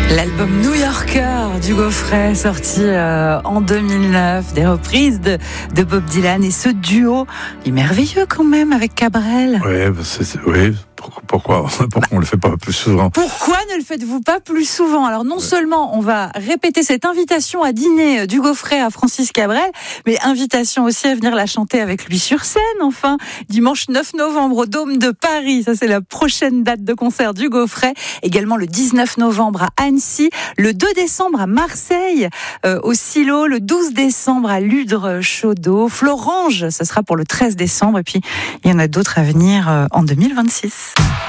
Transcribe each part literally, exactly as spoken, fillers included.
L'album New Yorker d'Hugo Frey, sorti euh, en deux mille neuf, des reprises de, de Bob Dylan, et ce duo est merveilleux quand même avec Cabrel. Oui, c'est, c'est, oui. Pourquoi, pourquoi on ne le fait pas plus souvent? Pourquoi ne le faites-vous pas plus souvent? Alors non ouais. seulement on va répéter cette invitation à dîner d'Hugo Frey à Francis Cabrel, mais invitation aussi à venir la chanter avec lui sur scène, enfin, dimanche neuf novembre au Dôme de Paris. Ça, c'est la prochaine date de concert d'Hugo Frey. Également le dix-neuf novembre à Annecy, le deux décembre à Marseille, euh, au Silo, le douze décembre à Ludre-Chaudeau, Florange, ce sera pour le treize décembre, et puis il y en a d'autres à venir euh, en deux mille vingt-six.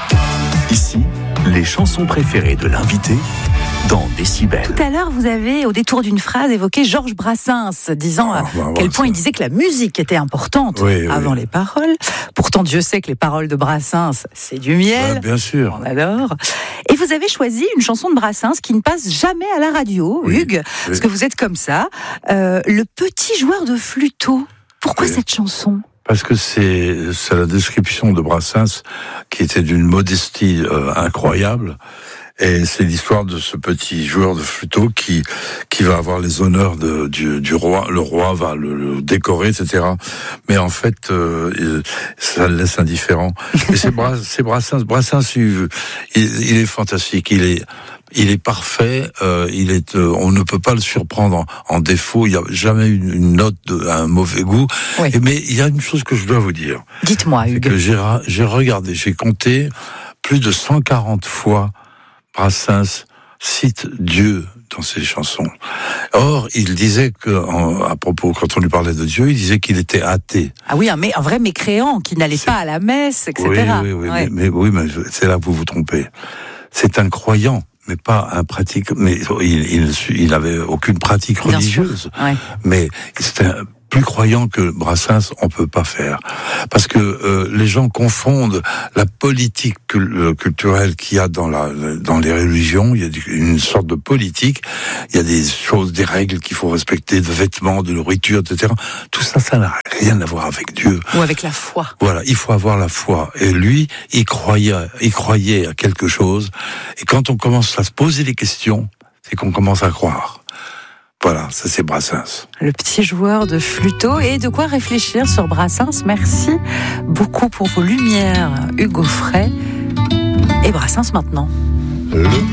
Ici, les chansons préférées de l'invité dans Décibel. Tout à l'heure, vous avez, au détour d'une phrase, évoqué Georges Brassens, disant à oh, bah, quel point ça. il disait que la musique était importante oui, avant oui. les paroles. Pourtant, Dieu sait que les paroles de Brassens, c'est du miel. Bah, bien sûr. On adore. Et vous avez choisi une chanson de Brassens qui ne passe jamais à la radio, oui, Hugues, oui. parce que vous êtes comme ça. Euh, le petit joueur de flûteau. Pourquoi oui. cette chanson ? Parce que c'est, c'est la description de Brassens qui était d'une modestie euh, incroyable. Et c'est l'histoire de ce petit joueur de flûteau qui qui va avoir les honneurs de, du, du roi. Le roi va le, le décorer, et cetera. Mais en fait, euh, ça le laisse indifférent. Et c'est, Bras, c'est Brassens. Brassens, il, il, il est fantastique. Il est Il est parfait, euh, il est, euh, on ne peut pas le surprendre en, en défaut. Il n'y a jamais une, une note de un mauvais goût. Oui. Et, mais il y a une chose que je dois vous dire. Dites-moi, Hugues. C'est que j'ai, j'ai regardé, j'ai compté plus de cent quarante fois Brassens cite Dieu dans ses chansons. Or, il disait que, en, à propos, quand on lui parlait de Dieu, il disait qu'il était athée. Ah oui, un, un vrai mécréant qui n'allait c'est... pas à la messe, et cetera. Oui, oui, oui, ouais. mais, mais oui, mais c'est là que vous vous trompez. C'est un croyant. Mais pas un pratique, mais il, il, il avait aucune pratique religieuse. Ouais. Mais c'était un, plus croyant que Brassens, on peut pas faire. Parce que euh, les gens confondent la politique cul- culturelle qu'il y a dans la dans les religions. Il y a une sorte de politique. Il y a des choses, des règles qu'il faut respecter, de vêtements, de nourriture, et cetera. Tout ça, ça n'a rien à voir avec Dieu. Ou avec la foi. Voilà, il faut avoir la foi. Et lui, il croyait, il croyait à quelque chose. Et quand on commence à se poser des questions, c'est qu'on commence à croire. Voilà, ça c'est Brassens. Le petit joueur de flûteau, et de quoi réfléchir sur Brassens. Merci beaucoup pour vos lumières, Hugo Frey. Et Brassens maintenant. Le...